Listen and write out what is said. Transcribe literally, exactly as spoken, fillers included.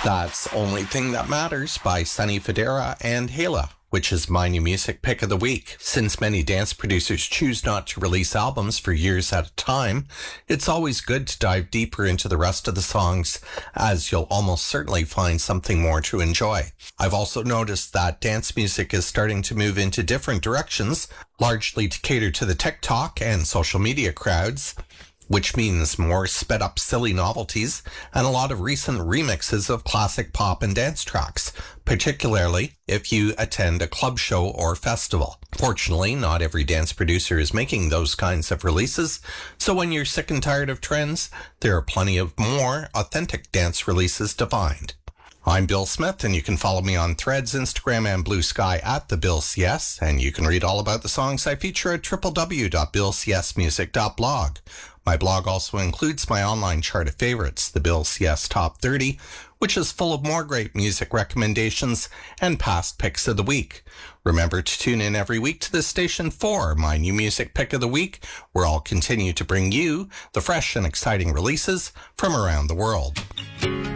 That's Only Thing That Matters by Sonny Fodera and Hala, which is my new music pick of the week. Since many dance producers choose not to release albums for years at a time, it's always good to dive deeper into the rest of the songs, as you'll almost certainly find something more to enjoy. I've also noticed that dance music is starting to move into different directions, largely to cater to the TikTok and social media crowds, which means more sped-up silly novelties and a lot of recent remixes of classic pop and dance tracks, particularly if you attend a club show or festival. Fortunately, not every dance producer is making those kinds of releases, so when you're sick and tired of trends, there are plenty of more authentic dance releases to find. I'm Bill Smith, and you can follow me on Threads, Instagram, and Blue Sky at the Bill C S, and you can read all about the songs I feature at w w w dot bill c s music dot blog. My blog also includes my online chart of favorites, the Bill C S Top thirty, which is full of more great music recommendations and past picks of the week. Remember to tune in every week to this station for my new music pick of the week, where I'll continue to bring you the fresh and exciting releases from around the world.